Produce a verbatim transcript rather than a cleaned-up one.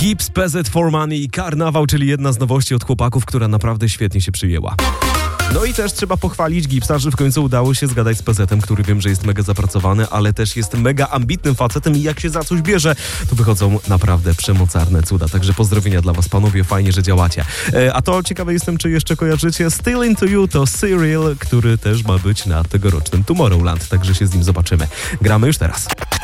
Gibbs, P Z for Money i Karnawał, czyli jedna z nowości od chłopaków, która naprawdę świetnie się przyjęła. No i też trzeba pochwalić Gibbsa, że w końcu udało się zgadać z P Z-em, który wiem, że jest mega zapracowany, ale też jest mega ambitnym facetem i jak się za coś bierze, to wychodzą naprawdę przemocarne cuda. Także pozdrowienia dla was, panowie, fajnie, że działacie. E, a to ciekawe jestem, czy jeszcze kojarzycie Still Into You, to Cyril, który też ma być na tegorocznym Tomorrowland, także się z nim zobaczymy. Gramy już teraz.